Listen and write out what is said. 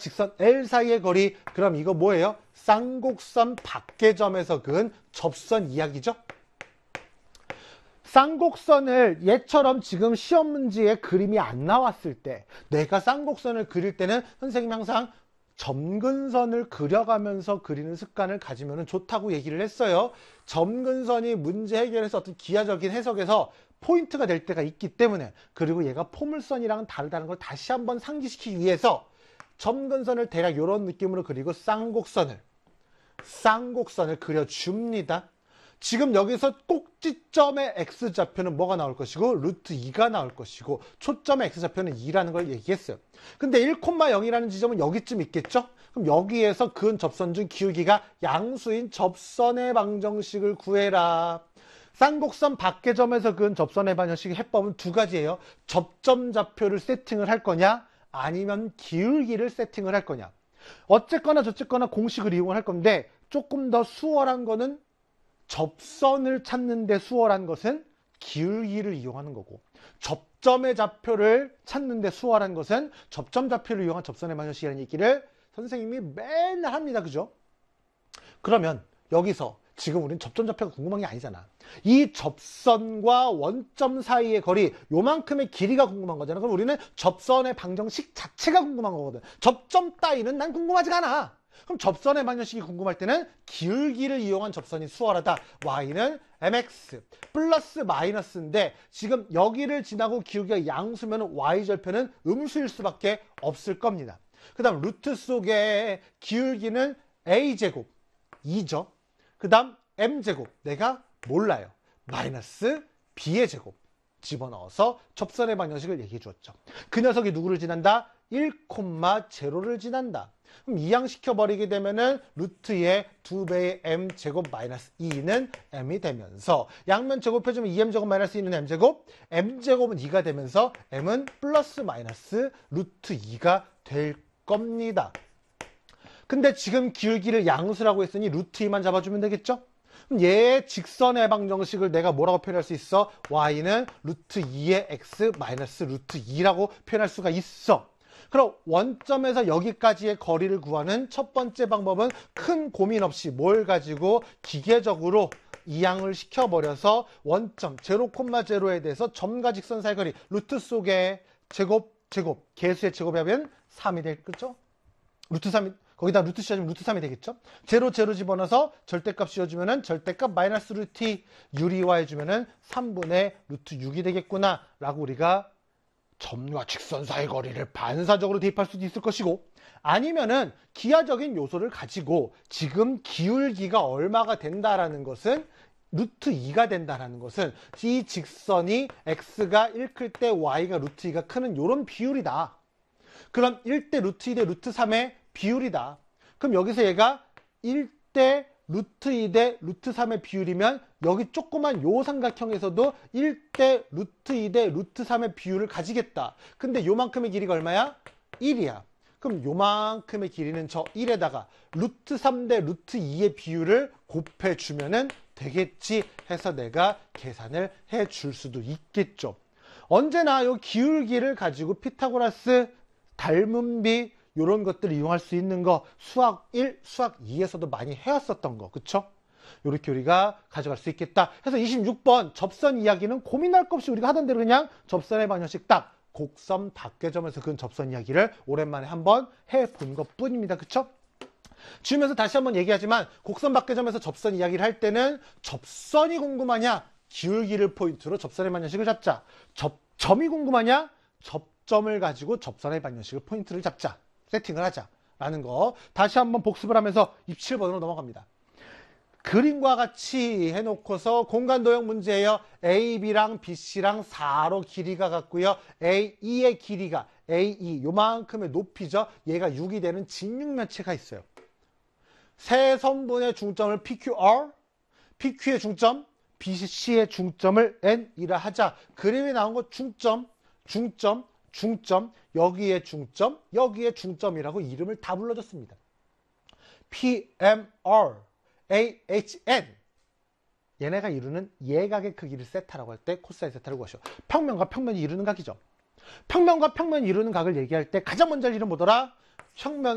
직선 L 사이의 거리. 그럼 이거 뭐예요? 쌍곡선 밖의 점에서 그은 접선 이야기죠. 쌍곡선을 얘처럼 지금 시험 문제에 그림이 안 나왔을 때, 내가 쌍곡선을 그릴 때는 선생님이 항상 점근선을 그려가면서 그리는 습관을 가지면 좋다고 얘기를 했어요. 점근선이 문제 해결에서 어떤 기하적인 해석에서 포인트가 될 때가 있기 때문에, 그리고 얘가 포물선이랑은 다르다는 걸 다시 한번 상기시키기 위해서 점근선을 대략 이런 느낌으로 그리고 쌍곡선을 그려줍니다. 지금 여기서 꼭지점의 x좌표는 뭐가 나올 것이고 루트 2가 나올 것이고 초점의 x좌표는 2라는 걸 얘기했어요. 근데 1,0이라는 지점은 여기쯤 있겠죠? 그럼 여기에서 그은 접선 중 기울기가 양수인 접선의 방정식을 구해라. 쌍곡선 밖의 점에서 그은 접선의 방정식의 해법은 두 가지예요. 접점 좌표를 세팅을 할 거냐, 아니면 기울기를 세팅을 할 거냐. 어쨌거나 저쨌거나 공식을 이용할 건데, 조금 더 수월한 거는 접선을 찾는데 수월한 것은 기울기를 이용하는 거고, 접점의 좌표를 찾는데 수월한 것은 접점 좌표를 이용한 접선의 방정식이라는 얘기를 선생님이 맨날 합니다. 그죠? 그러면 여기서 지금 우리는 접점 좌표가 궁금한 게 아니잖아. 이 접선과 원점 사이의 거리, 요만큼의 길이가 궁금한 거잖아. 그럼 우리는 접선의 방정식 자체가 궁금한 거거든. 접점 따위는 난 궁금하지가 않아. 그럼 접선의 방정식이 궁금할 때는 기울기를 이용한 접선이 수월하다. y는 mx 플러스 마이너스인데, 지금 여기를 지나고 기울기가 양수면 y절편은 음수일 수밖에 없을 겁니다. 그 다음 루트 속에 기울기는 a제곱 2죠. 그 다음 m제곱 내가 몰라요. 마이너스 b의 제곱 집어넣어서 접선의 방정식을 얘기해 주었죠. 그 녀석이 누구를 지난다? 1,0를 지난다. 그럼 이항시켜버리게 되면은 루트의 2배의 m제곱 마이너스 2는 m이 되면서, 양면 제곱해주면 2m제곱 마이너스 2는 m제곱, m제곱은 2가 되면서 m은 플러스 마이너스 루트 2가 될 겁니다. 근데 지금 기울기를 양수라고 했으니 루트 2만 잡아주면 되겠죠? 그럼 얘의 직선의 방정식을 내가 뭐라고 표현할 수 있어? y는 루트 2의 x 마이너스 루트 2라고 표현할 수가 있어. 그럼 원점에서 여기까지의 거리를 구하는 첫 번째 방법은 큰 고민 없이 뭘 가지고 기계적으로 이항을 시켜버려서 원점 0,0에 대해서 점과 직선 사이 거리 루트 속에 제곱 개수의 제곱이 하면 3이 될 거죠? 루트 3이 거기다 루트 씌워주면 루트 3이 되겠죠? 0 집어넣어서 절대값 씌워주면은 절대값 마이너스 루트 2 유리화해주면은 3분의 루트 6이 되겠구나 라고 우리가 점과 직선 사이 거리를 반사적으로 대입할 수도 있을 것이고, 아니면은 기하적인 요소를 가지고 지금 기울기가 얼마가 된다라는 것은 루트 2가 된다라는 것은 이 직선이 x가 1 클 때 y가 루트 2가 크는 이런 비율이다. 그럼 1대 루트 2 대 루트 3의 비율이다. 그럼 여기서 얘가 1대 루트 2 대 루트 3의 비율이면 여기 조그만 요 삼각형에서도 1대 루트 2 대 루트 3의 비율을 가지겠다. 근데 요만큼의 길이가 얼마야? 1이야. 그럼 요만큼의 길이는 저 1에다가 루트 3 대 루트 2의 비율을 곱해주면은 되겠지 해서 내가 계산을 해줄 수도 있겠죠. 언제나 요 기울기를 가지고 피타고라스, 닮음비 이런 것들을 이용할 수 있는 거 수학 1, 수학 2에서도 많이 해왔었던 거. 그쵸? 이렇게 우리가 가져갈 수 있겠다. 해서 26번 접선 이야기는 고민할 것 없이 우리가 하던 대로 그냥 접선의 방정식 딱 곡선 밖의 점에서 그은 접선 이야기를 오랜만에 한번 해본 것 뿐입니다. 그쵸? 지우면서 다시 한번 얘기하지만 곡선 밖의 점에서 접선 이야기를 할 때는 접선이 궁금하냐? 기울기를 포인트로 접선의 방정식을 잡자. 점이 궁금하냐? 접점을 가지고 접선의 방정식을 포인트를 잡자. 세팅을 하자라는 거 다시 한번 복습을 하면서 27번으로 넘어갑니다. 그림과 같이 해놓고서 공간 도형 문제예요. AB랑 BC랑 4로 길이가 같고요. AE의 길이가 AE 요만큼의 높이죠. 얘가 6이 되는 직육면체가 있어요. 세 선분의 중점을 PQR, PQ의 중점, BC의 중점을 N이라 하자. 그림에 나온 거 중점, 여기에 중점이라고 이름을 다 불러줬습니다. PMR, AHN 얘네가 이루는 예각의 크기를 세타라고 할 때 코사인 세타를 구하시오. 평면과 평면이 이루는 각이죠. 평면과 평면이 이루는 각을 얘기할 때 가장 먼저 할 일은 뭐더라? 평면